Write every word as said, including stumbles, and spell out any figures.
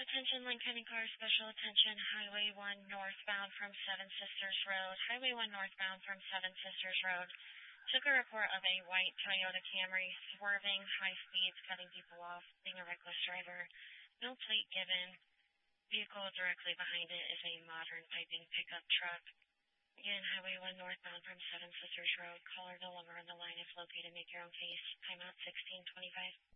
Attention Lincoln and Car Special Attention Highway one northbound from Seven Sisters Road. Highway one northbound from Seven Sisters Road. Took a report of a white Toyota Camry swerving high speeds, cutting people off, being a reckless driver. No plate given. Vehicle directly behind it is a modern piping pickup truck. Again, Highway one northbound from Seven Sisters Road. Caller no longer on the line if located. Make your own case. Timeout sixteen twenty-five.